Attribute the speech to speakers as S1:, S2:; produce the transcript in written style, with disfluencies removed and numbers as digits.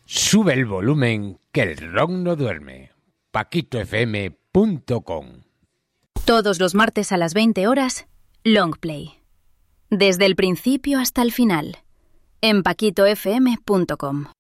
S1: Sube el volumen, que el rock no duerme. paquitofm.com.
S2: Todos los martes a las 20 horas, Longplay. Desde el principio hasta el final, en paquitofm.com.